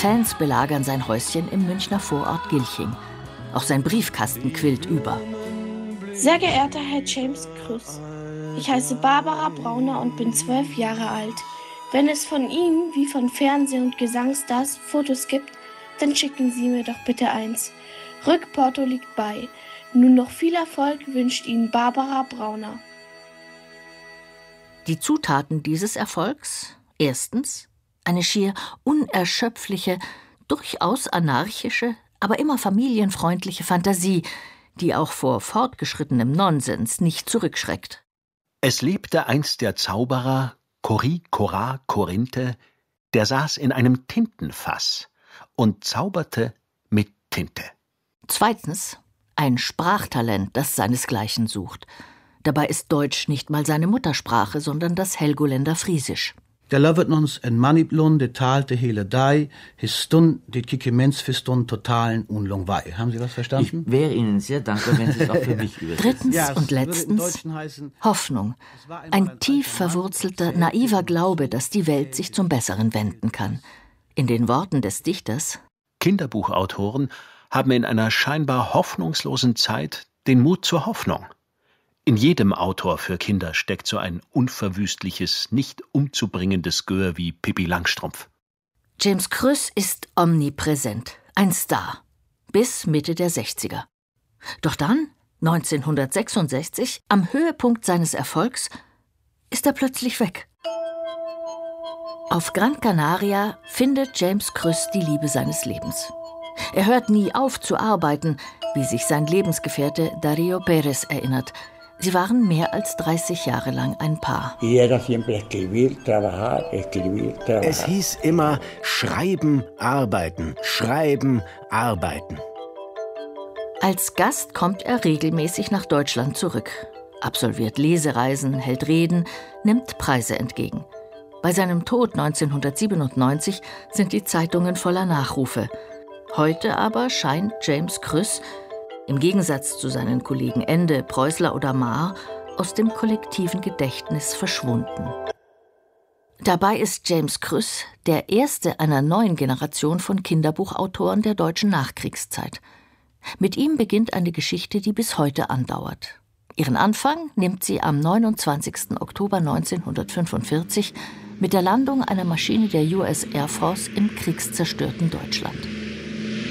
Fans belagern sein Häuschen im Münchner Vorort Gilching. Auch sein Briefkasten quillt über. Sehr geehrter Herr James Krüss, ich heiße Barbara Brauner und bin 12 Jahre alt. Wenn es von Ihnen, wie von Fernseh- und Gesangsstars, Fotos gibt, dann schicken Sie mir doch bitte eins. Rückporto liegt bei. Nun noch viel Erfolg wünscht Ihnen Barbara Brauner. Die Zutaten dieses Erfolgs? Erstens, eine schier unerschöpfliche, durchaus anarchische, aber immer familienfreundliche Fantasie, die auch vor fortgeschrittenem Nonsens nicht zurückschreckt. Es lebte einst der Zauberer Korinthe, der saß in einem Tintenfass und zauberte mit Tinte. Zweitens, ein Sprachtalent, das seinesgleichen sucht. Dabei ist Deutsch nicht mal seine Muttersprache, sondern das Helgoländer Friesisch. Der lovet ons en maniplon de taal de hele dai, his stund dit kikemens für stund totalen Unlung wei. Haben Sie was verstanden? Ich wäre Ihnen sehr dankbar, wenn Sie es auch für mich übersetzen. Drittens und letztens Hoffnung. Ein tief verwurzelter, naiver Glaube, dass die Welt sich zum Besseren wenden kann. In den Worten des Dichters: Kinderbuchautoren haben in einer scheinbar hoffnungslosen Zeit den Mut zur Hoffnung. In jedem Autor für Kinder steckt so ein unverwüstliches, nicht umzubringendes Gör wie Pippi Langstrumpf. James Krüss ist omnipräsent, ein Star, bis Mitte der 60er. Doch dann, 1966, am Höhepunkt seines Erfolgs, ist er plötzlich weg. Auf Gran Canaria findet James Krüss die Liebe seines Lebens. Er hört nie auf zu arbeiten, wie sich sein Lebensgefährte Darío Pérez erinnert. Sie waren mehr als 30 Jahre lang ein Paar. Es hieß immer schreiben, arbeiten, schreiben, arbeiten. Als Gast kommt er regelmäßig nach Deutschland zurück, absolviert Lesereisen, hält Reden, nimmt Preise entgegen. Bei seinem Tod 1997 sind die Zeitungen voller Nachrufe. Heute aber scheint James Krüss, im Gegensatz zu seinen Kollegen Ende, Preußler oder Maar, aus dem kollektiven Gedächtnis verschwunden. Dabei ist James Krüss der erste einer neuen Generation von Kinderbuchautoren der deutschen Nachkriegszeit. Mit ihm beginnt eine Geschichte, die bis heute andauert. Ihren Anfang nimmt sie am 29. Oktober 1945 mit der Landung einer Maschine der US Air Force im kriegszerstörten Deutschland.